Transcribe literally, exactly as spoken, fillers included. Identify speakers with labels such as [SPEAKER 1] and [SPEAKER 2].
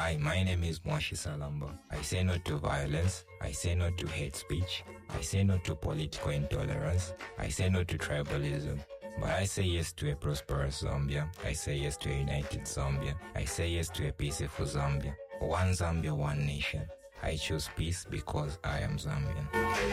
[SPEAKER 1] Hi, my name is Mwashi Salamba. I say no to violence. I say no to hate speech. I say no to political intolerance. I say no to tribalism. But I say yes to a prosperous Zambia. I say yes to a united Zambia. I say yes to a peaceful Zambia. One Zambia, one nation. I choose peace because I am Zambian.